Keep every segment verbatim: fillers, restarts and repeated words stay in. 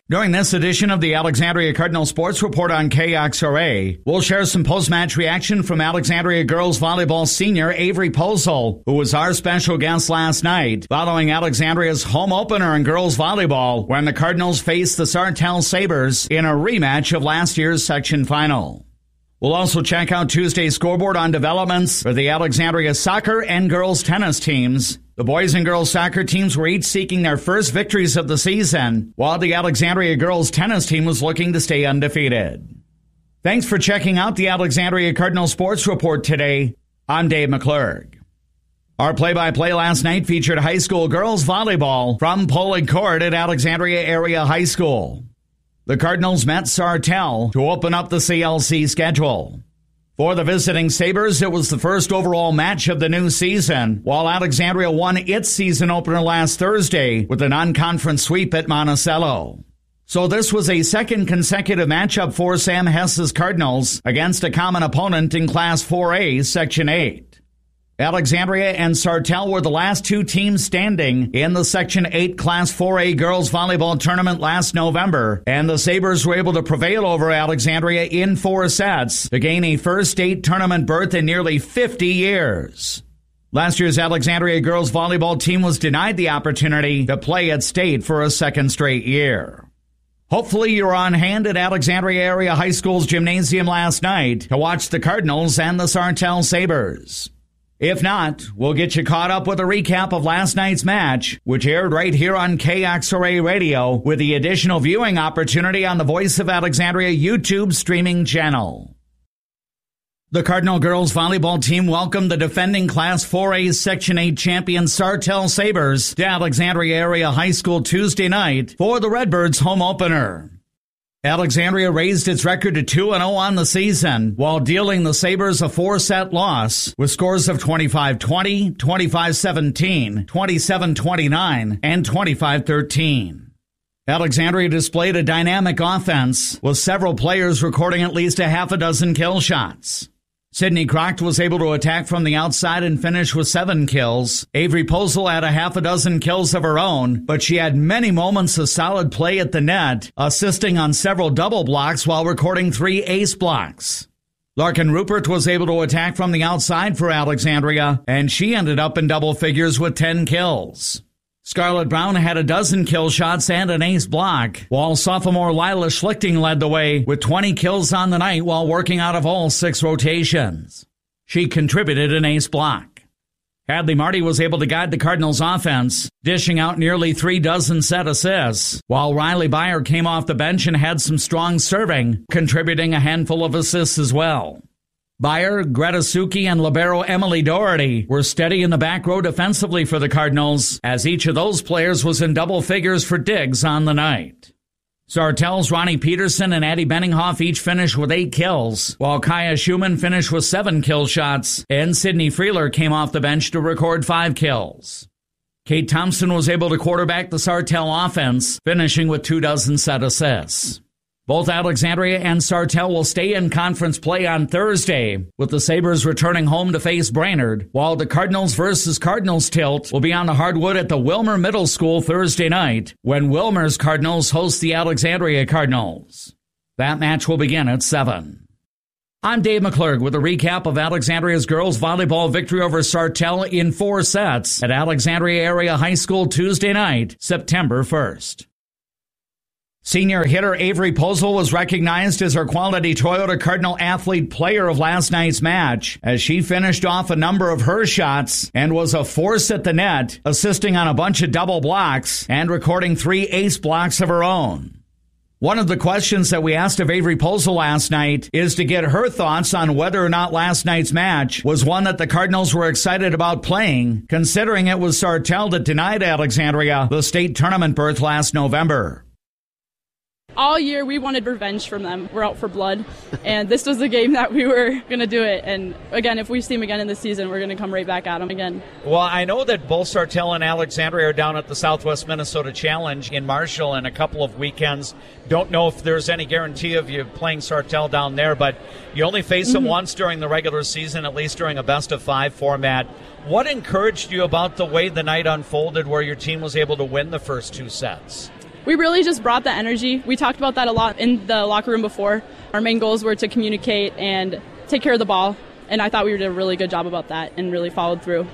During this edition of the Alexandria Cardinal Sports Report on K X R A, we'll share some post-match reaction from Alexandria girls volleyball senior Avery Posel, who was our special guest last night, following Alexandria's home opener in girls volleyball when the Cardinals faced the Sartell Sabres in a rematch of last year's section final. We'll also check out Tuesday's scoreboard on developments for the Alexandria soccer and girls tennis teams. The boys and girls soccer teams were each seeking their first victories of the season, while the Alexandria girls tennis team was looking to stay undefeated. Thanks for checking out the Alexandria Cardinal Sports Report today. I'm Dave McClurg. Our play-by-play last night featured high school girls volleyball from Pollard Court at Alexandria Area High School. The Cardinals met Sartell to open up the C L C schedule. For the visiting Sabres, it was the first overall match of the new season, while Alexandria won its season opener last Thursday with a non-conference sweep at Monticello. So this was a second consecutive matchup for Sam Hess's Cardinals against a common opponent in Class four A, Section eight. Alexandria and Sartell were the last two teams standing in the Section eight Class four A girls volleyball tournament last November, and the Sabres were able to prevail over Alexandria in four sets to gain a first state tournament berth in nearly fifty years. Last year's Alexandria girls volleyball team was denied the opportunity to play at state for a second straight year. Hopefully you're on hand at Alexandria Area High School's gymnasium last night to watch the Cardinals and the Sartell Sabres. If not, we'll get you caught up with a recap of last night's match, which aired right here on K X R A Radio, with the additional viewing opportunity on the Voice of Alexandria YouTube streaming channel. The Cardinal girls volleyball team welcomed the defending Class four A Section eight champion Sartell Sabres to Alexandria Area High School Tuesday night for the Redbirds home opener. Alexandria raised its record to two and oh on the season, while dealing the Sabres a four-set loss with scores of twenty-five twenty, twenty-five seventeen, twenty-seven twenty-nine, and twenty-five thirteen. Alexandria displayed a dynamic offense, with several players recording at least a half a dozen kill shots. Sydney Crocht was able to attack from the outside and finish with seven kills. Avery Posel had a half a dozen kills of her own, but she had many moments of solid play at the net, assisting on several double blocks while recording three ace blocks. Larkin Rupert was able to attack from the outside for Alexandria, and she ended up in double figures with ten kills. Scarlett Brown had a dozen kill shots and an ace block, while sophomore Lila Schlichting led the way with twenty kills on the night while working out of all six rotations. She contributed an ace block. Hadley Marty was able to guide the Cardinals' offense, dishing out nearly three dozen set assists, while Riley Byer came off the bench and had some strong serving, contributing a handful of assists as well. Byer, Greta Suki, and libero Emily Doherty were steady in the back row defensively for the Cardinals, as each of those players was in double figures for digs on the night. Sartell's Ronnie Peterson and Addie Benninghoff each finished with eight kills, while Kaya Schumann finished with seven kill shots, and Sydney Freeler came off the bench to record five kills. Kate Thompson was able to quarterback the Sartell offense, finishing with two dozen set assists. Both Alexandria and Sartell will stay in conference play on Thursday, with the Sabres returning home to face Brainerd, while the Cardinals versus Cardinals tilt will be on the hardwood at the Wilmer Middle School Thursday night, when Wilmer's Cardinals host the Alexandria Cardinals. That match will begin at seven. I'm Dave McClurg with a recap of Alexandria's girls volleyball victory over Sartell in four sets at Alexandria Area High School Tuesday night, September first. Senior hitter Avery Posel was recognized as our Quality Toyota Cardinal Athlete Player of last night's match, as she finished off a number of her shots and was a force at the net, assisting on a bunch of double blocks and recording three ace blocks of her own. One of the questions that we asked of Avery Posel last night is to get her thoughts on whether or not last night's match was one that the Cardinals were excited about playing, considering it was Sartell that denied Alexandria the state tournament berth last November. All year we wanted revenge from them. We're out for blood, and this was the game that we were going to do it. And again, if we see them again in the season, we're going to come right back at them again. Well, I know that both Sartell and Alexandria are down at the Southwest Minnesota Challenge in Marshall in a couple of weekends. Don't know if there's any guarantee of you playing Sartell down there, but you only face them mm-hmm. once during the regular season, at least during a best-of-five format. What encouraged you about the way the night unfolded where your team was able to win the first two sets? we really just brought the energy. We talked about that a lot in the locker room before. Our main goals were to communicate and take care of the ball, and I thought we did a really good job about that and really followed through.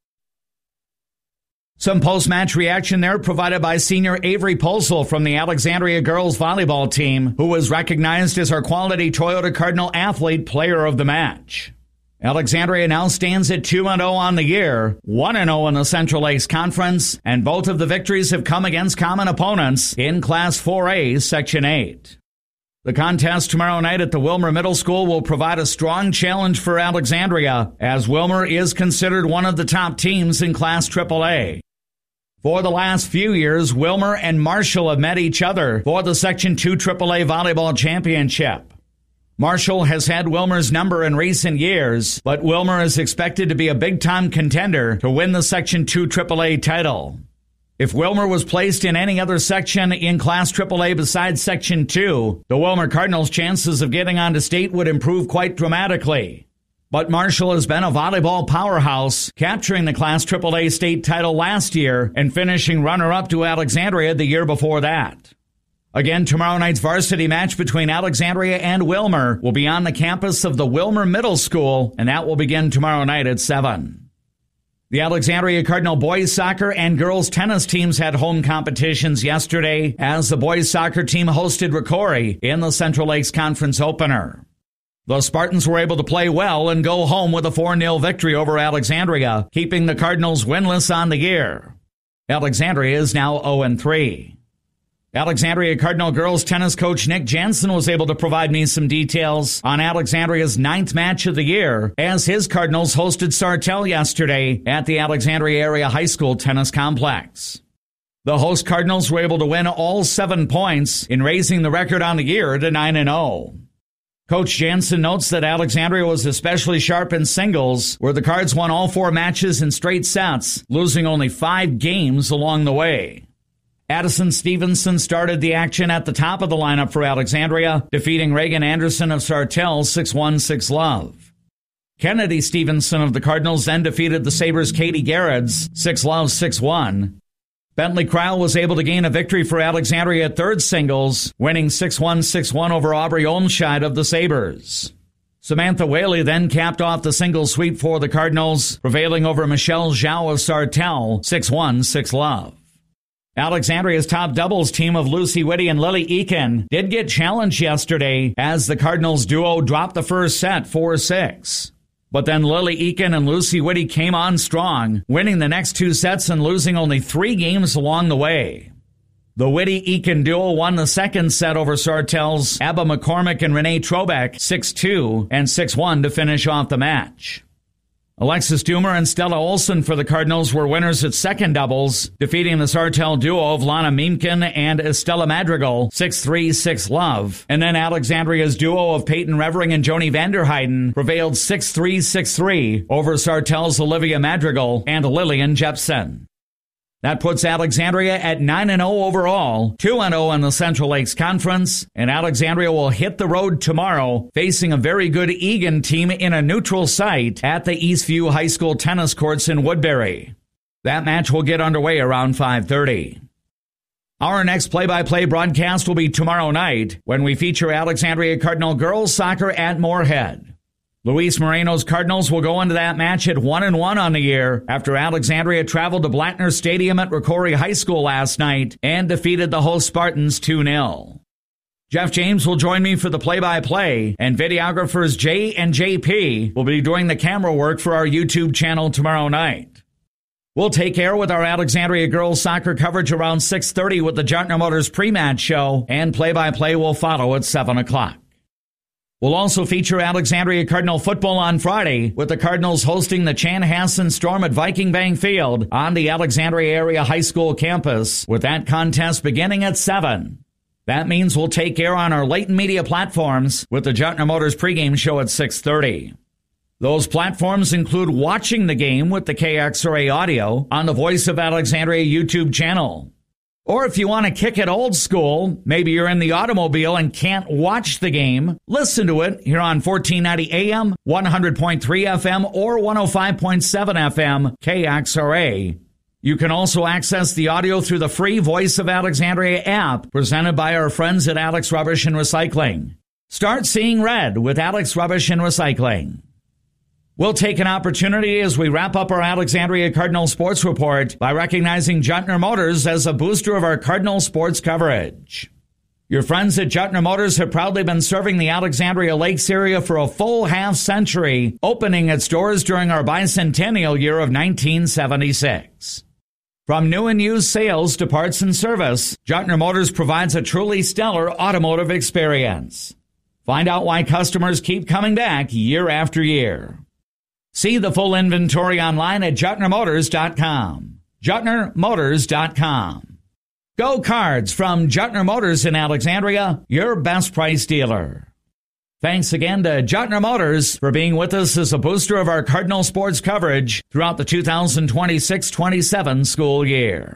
Some post-match reaction there provided by senior Avery Posel from the Alexandria girls volleyball team, who was recognized as our Quality Toyota Cardinal Athlete Player of the Match. Alexandria now stands at two and oh on the year, one and oh in the Central Lakes Conference, and both of the victories have come against common opponents in Class four A, Section eight. The contest tomorrow night at the Wilmer Middle School will provide a strong challenge for Alexandria, as Wilmer is considered one of the top teams in Class triple A. For the last few years, Wilmer and Marshall have met each other for the Section two triple A Volleyball Championship. Marshall has had Wilmer's number in recent years, but Wilmer is expected to be a big-time contender to win the Section two triple A title. If Wilmer was placed in any other section in Class triple A besides Section two, the Wilmer Cardinals' chances of getting onto state would improve quite dramatically. But Marshall has been a volleyball powerhouse, capturing the Class triple A state title last year and finishing runner-up to Alexandria the year before that. Again, tomorrow night's varsity match between Alexandria and Wilmer will be on the campus of the Wilmer Middle School, and that will begin tomorrow night at seven. The Alexandria Cardinal boys soccer and girls tennis teams had home competitions yesterday as the boys soccer team hosted Ricori in the Central Lakes Conference opener. The Spartans were able to play well and go home with a four nil victory over Alexandria, keeping the Cardinals winless on the year. Alexandria is now oh and three. Alexandria Cardinal girls tennis coach Nick Jansen was able to provide me some details on Alexandria's ninth match of the year as his Cardinals hosted Sartell yesterday at the Alexandria Area High School Tennis Complex. The host Cardinals were able to win all seven points in raising the record on the year to nine and oh. Coach Jansen notes that Alexandria was especially sharp in singles, where the Cards won all four matches in straight sets, losing only five games along the way. Addison Stevenson started the action at the top of the lineup for Alexandria, defeating Reagan Anderson of Sartell six one six love. Kennedy Stevenson of the Cardinals then defeated the Sabres' Katie Garrets six love six one. Bentley Crowell was able to gain a victory for Alexandria at third singles, winning six one six one over Aubrey Olmscheid of the Sabres. Samantha Whaley then capped off the singles sweep for the Cardinals, prevailing over Michelle Zhao of Sartell six one six love. Alexandria's top doubles team of Lucy Whitty and Lily Eakin did get challenged yesterday as the Cardinals duo dropped the first set four six. But then Lily Eakin and Lucy Whitty came on strong, winning the next two sets and losing only three games along the way. The Whitty-Eakin duo won the second set over Sartell's Abba McCormick and Renee Trobeck six two and six one to finish off the match. Alexis Doomer and Stella Olson for the Cardinals were winners at second doubles, defeating the Sartell duo of Lana Miemken and Estella Madrigal six three six love. And then Alexandria's duo of Peyton Revering and Joni Vanderheiden prevailed six three six three over Sartell's Olivia Madrigal and Lillian Jepsen. That puts Alexandria at nine and oh overall, two and oh in the Central Lakes Conference, and Alexandria will hit the road tomorrow, facing a very good Eagan team in a neutral site at the Eastview High School tennis courts in Woodbury. That match will get underway around five thirty. Our next play-by-play broadcast will be tomorrow night when we feature Alexandria Cardinal girls soccer at Moorhead. Luis Moreno's Cardinals will go into that match at one and one on the year after Alexandria traveled to Blattner Stadium at Ricori High School last night and defeated the host Spartans two nil. Jeff James will join me for the play-by-play, and videographers Jay and J P will be doing the camera work for our YouTube channel tomorrow night. We'll take air with our Alexandria girls soccer coverage around six thirty with the Jartner Motors pre-match show, and play-by-play will follow at seven o'clock. We'll also feature Alexandria Cardinal football on Friday, with the Cardinals hosting the Chanhassen Storm at Viking Bank Field on the Alexandria Area High School campus, with that contest beginning at seven. That means we'll take air on our latent media platforms with the Jartner Motors pregame show at six thirty. Those platforms include watching the game with the K X R A audio on the Voice of Alexandria YouTube channel. Or if you want to kick it old school, maybe you're in the automobile and can't watch the game, listen to it here on fourteen ninety A M, one hundred point three F M, or one oh five point seven F M, K X R A. You can also access the audio through the free Voice of Alexandria app presented by our friends at Alex Rubbish and Recycling. Start seeing red with Alex Rubbish and Recycling. We'll take an opportunity as we wrap up our Alexandria Cardinal Sports Report by recognizing Juttner Motors as a booster of our Cardinal sports coverage. Your friends at Juttner Motors have proudly been serving the Alexandria Lakes area for a full half century, opening its doors during our bicentennial year of nineteen seventy-six. From new and used sales to parts and service, Juttner Motors provides a truly stellar automotive experience. Find out why customers keep coming back year after year. See the full inventory online at Juttner Motors dot com. Juttner Motors dot com. Go Cards from Juttner Motors in Alexandria, your best price dealer. Thanks again to Juttner Motors for being with us as a booster of our Cardinal sports coverage throughout the two thousand twenty-six twenty-seven school year.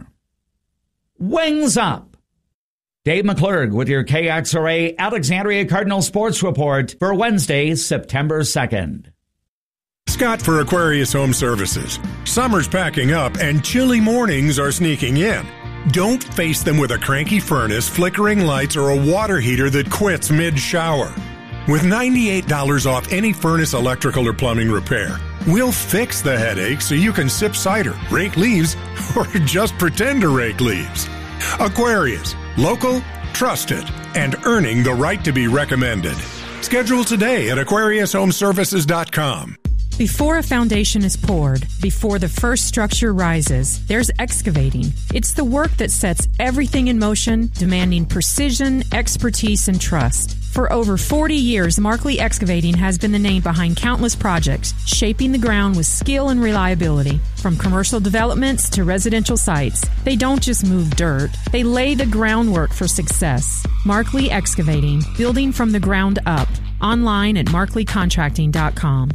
Wings Up! Dave McClurg with your K X R A Alexandria Cardinal Sports Report for Wednesday, September second. Scott for Aquarius Home Services. Summer's packing up and chilly mornings are sneaking in. Don't face them with a cranky furnace, flickering lights, or a water heater that quits mid-shower. With ninety-eight dollars off any furnace, electrical, or plumbing repair, we'll fix the headache so you can sip cider, rake leaves, or just pretend to rake leaves. Aquarius, local, trusted, and earning the right to be recommended. Schedule today at Aquarius Home Services dot com. Before a foundation is poured, before the first structure rises, there's excavating. It's the work that sets everything in motion, demanding precision, expertise, and trust. For over forty years, Markley Excavating has been the name behind countless projects, shaping the ground with skill and reliability. From commercial developments to residential sites, they don't just move dirt, they lay the groundwork for success. Markley Excavating, building from the ground up. Online at markley contracting dot com.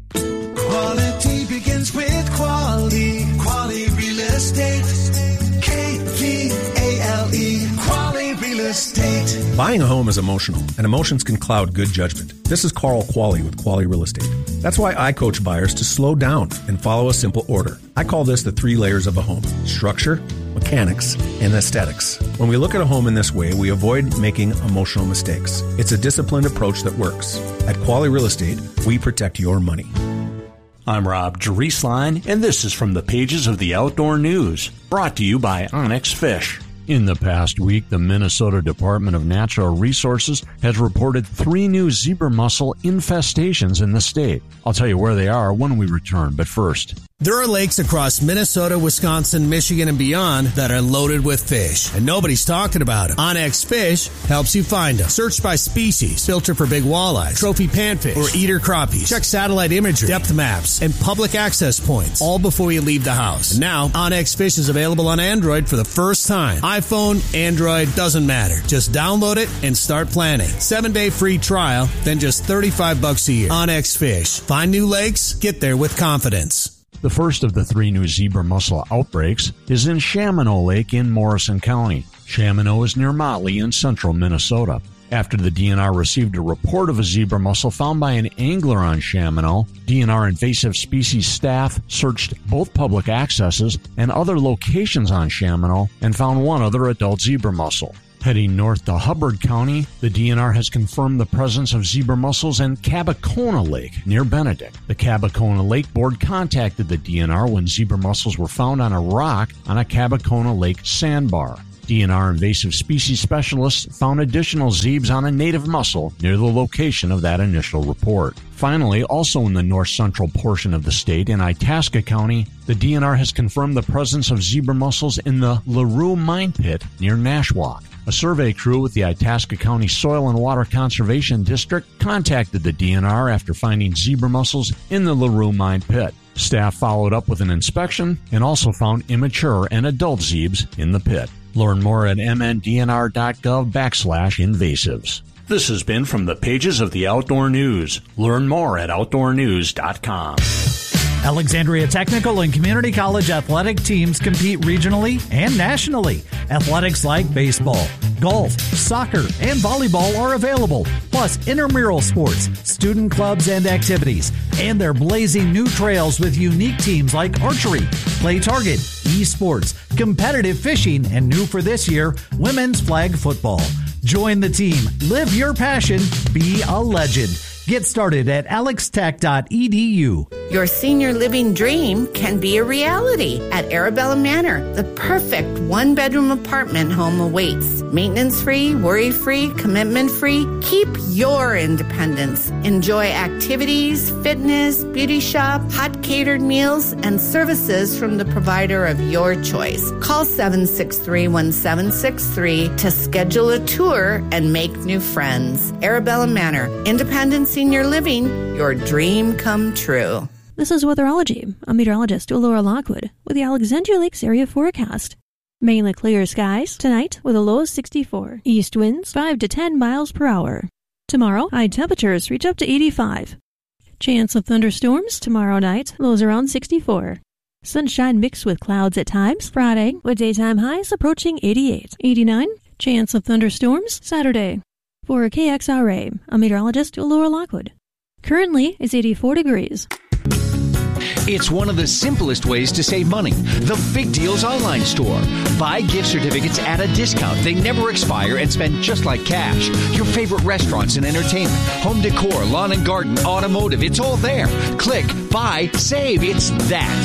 Quality begins with quality. Quality real estate. K V A L E. Quality real estate. Buying a home is emotional, and emotions can cloud good judgment. This is Carl Qualley with Qualley Real Estate. That's why I coach buyers to slow down and follow a simple order. I call this the three layers of a home: structure, mechanics, and aesthetics. When we look at a home in this way, we avoid making emotional mistakes. It's a disciplined approach that works. At Qualley Real Estate, we protect your money. I'm Rob Drieslein, and this is from the pages of the Outdoor News, brought to you by Onyx Fish. In the past week, the Minnesota Department of Natural Resources has reported three new zebra mussel infestations in the state. I'll tell you where they are when we return, but first... There are lakes across Minnesota, Wisconsin, Michigan, and beyond that are loaded with fish, and nobody's talking about them. Onyx Fish helps you find them. Search by species, filter for big walleyes, trophy panfish, or eater crappies. Check satellite imagery, depth maps, and public access points, all before you leave the house. And now, Onyx Fish is available on Android for the first time. iPhone, Android, doesn't matter. Just download it and start planning. Seven-day free trial, then just thirty-five bucks a year. Onyx Fish. Find new lakes, get there with confidence. The first of the three new zebra mussel outbreaks is in Chaminade Lake in Morrison County. Chaminade is near Motley in central Minnesota. After the D N R received a report of a zebra mussel found by an angler on Chaminade, D N R invasive species staff searched both public accesses and other locations on Chaminade and found one other adult zebra mussel. Heading north to Hubbard County, the D N R has confirmed the presence of zebra mussels in Cabacona Lake near Benedict. The Cabacona Lake Board contacted the D N R when zebra mussels were found on a rock on a Cabacona Lake sandbar. D N R invasive species specialists found additional zebes on a native mussel near the location of that initial report. Finally, also in the north-central portion of the state, in Itasca County, the D N R has confirmed the presence of zebra mussels in the LaRue Mine Pit near Nashwauk. A survey crew with the Itasca County Soil and Water Conservation District contacted the D N R after finding zebra mussels in the LaRue Mine Pit. Staff followed up with an inspection and also found immature and adult zebes in the pit. Learn more at m n d n r dot gov backslash invasives. This has been from the pages of the Outdoor News. Learn more at outdoor news dot com. Alexandria Technical and Community College athletic teams compete regionally and nationally. Athletics like baseball, golf, soccer, and volleyball are available, plus intramural sports, student clubs, and activities. And they're blazing new trails with unique teams like archery, play target, esports, competitive fishing, and new for this year, women's flag football. Join the team, live your passion, be a legend. Get started at alex tech dot e d u. Your senior living dream can be a reality at Arabella Manor. The perfect one-bedroom apartment home awaits. Maintenance-free, worry-free, commitment-free. Keep your independence. Enjoy activities, fitness, beauty shop, hot catered meals, and services from the provider of your choice. Call seven six three, one seven six three to schedule a tour and make new friends. Arabella Manor, independent senior living, your dream come true. This is Weatherology. I'm meteorologist Laura Lockwood with the Alexandria Lakes area forecast. Mainly clear skies tonight with a low of sixty-four. East winds five to ten miles per hour. Tomorrow, high temperatures reach up to eighty-five. Chance of thunderstorms tomorrow night, lows around sixty-four. Sunshine mixed with clouds at times. Friday, with daytime highs approaching eighty-eight. eighty-nine, chance of thunderstorms Saturday. For K X R A, I'm meteorologist Laura Lockwood. Currently, it's eighty-four degrees. It's one of the simplest ways to save money. The Big Deals Online Store. Buy gift certificates at a discount. They never expire and spend just like cash. Your favorite restaurants and entertainment, home decor, lawn and garden, automotive, it's all there. Click, buy, save. It's that